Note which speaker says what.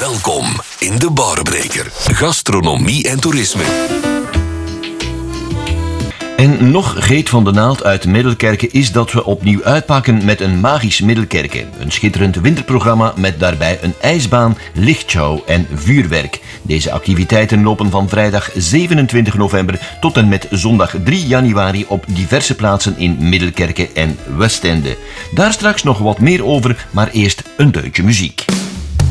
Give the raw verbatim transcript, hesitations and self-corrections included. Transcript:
Speaker 1: Welkom in de Barbreker. Gastronomie en toerisme.
Speaker 2: En nog Geet van de Naald uit Middelkerke is dat we opnieuw uitpakken met een magisch Middelkerke. Een schitterend winterprogramma met daarbij een ijsbaan, lichtshow en vuurwerk. Deze activiteiten lopen van vrijdag zevenentwintig november tot en met zondag drie januari op diverse plaatsen in Middelkerke en Westende. Daar straks nog wat meer over, maar eerst een deuntje muziek.